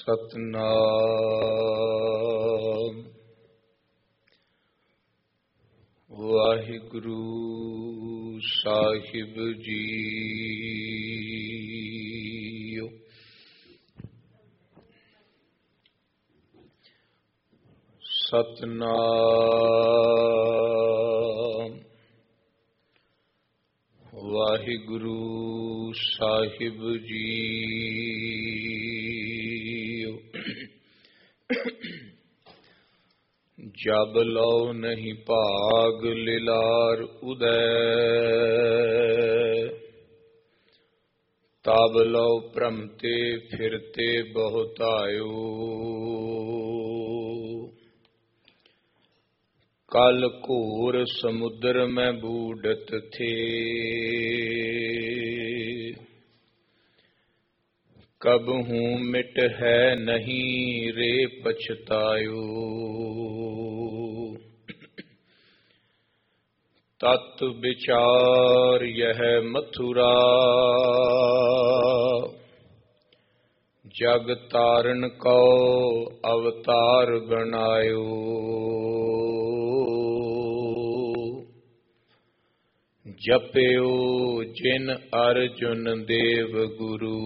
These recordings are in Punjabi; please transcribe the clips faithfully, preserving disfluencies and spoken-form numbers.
ਸਤਨਾਮ ਵਾਹਿਗੁਰੂ ਸਾਹਿਬ ਜੀਓ। ਸਤਨਾਮ ਵਾਹਿਗੁਰੂ ਸਾਹਿਬ ਜੀਓ। ਜਬ ਲਉ ਨਹੀਂ ਭਾਗ ਲਿਲਾਰ ਉਦੈ, ਤਬ ਲਉ ਭ੍ਰਮਤੇ ਫਿਰਤੇ ਬਹੁਤਾਇਓ। ਕਲ ਘੋਰ ਸਮੁਦਰ ਮੈਂ ਬੂਡਤ ਥੇ, ਕਬਹੂ ਮਿਟ ਹੈ ਨਹੀਂ ਰੇ ਪਛਤਾਇਓ। ਤਤ ਵਿਚਾਰ ਯਹ ਮਥੁਰਾ, ਜਗ ਤਾਰਨ ਕੋ ਅਵਤਾਰ ਬਣਾਇਓ। ਜਪਿਓ ਜਿਨ ਅਰਜੁਨ ਦੇਵ ਗੁਰੂ,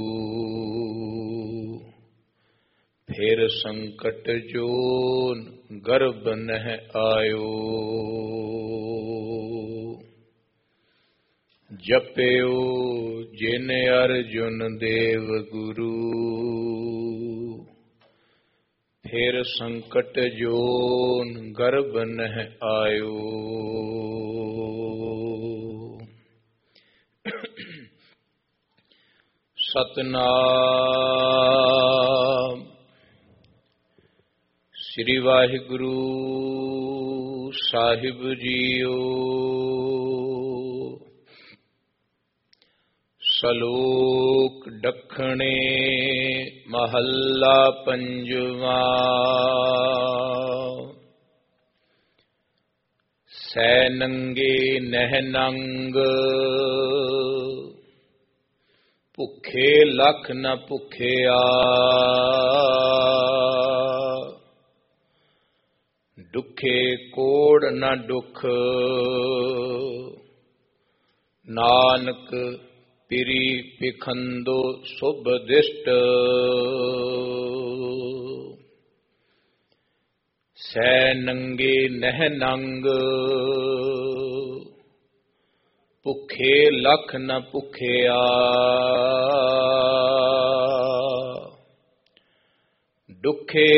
ਫਿਰ ਸੰਕਟ ਜੋਨ ਗਰਭ ਨਹਿ ਆਇਓ। ਜਪਿਓ ਜਿਨ ਅਰਜੁਨ ਦੇਵ ਗੁਰੂ, ਫਿਰ ਸੰਕਟ ਜੋਨ ਗਰਭ ਨਹਿ ਆਇਓ। ਸਤਨਾਮ ਸ੍ਰੀ ਵਾਹਿਗੁਰੂ ਸਾਹਿਬ ਜੀਓ। ਸਲੋਕ ਦੱਖਣੇ ਮਹੱਲਾ ਪੰਜਵਾਂ। ਸੈ ਨੰਗੇ ਨਹਿ ਨੰਗ, ਭੁੱਖੇ ਲੱਖ ਨ ਭੁੱਖਿਆ। ਦੁਖੇ ਕੋੜ ਨ ਦੁਖ, ਨਾਨਕ ਪਿਰੀ ਪਿਖੰਦੋ ਸੁਭ ਦਿਸ਼ਟ। ਸੈ ਨੰਗੇ ਨਹਿ ਨੰਗ, ਭੁੱਖੇ ਲੱਖ ਨ ਭੁੱਖਿਆ। ਦੁਖੇ